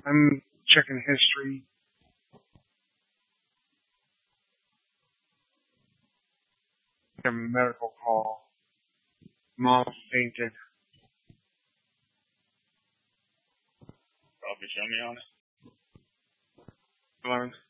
I'm checking history. A medical call. Mom fainted. Probably show me on it. 11.